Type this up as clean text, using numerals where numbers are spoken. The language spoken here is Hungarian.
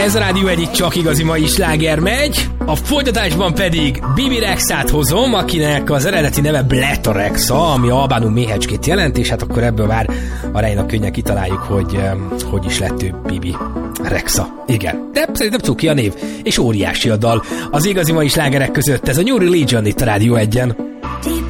Ez a Rádió egyik csak igazi mai sláger megy, a folytatásban pedig Bibi Rexát hozom, akinek az eredeti neve Bleta Rexa, ami albánul méhecskét jelent, és hát akkor ebből már a Rejnak könnyen kitaláljuk, hogy is lett ő Bibi Rexa. Igen, de szerintem cuki a név, és óriási a dal. Az igazi mai slágerek között ez a New Religion itt a Rádió 1-en.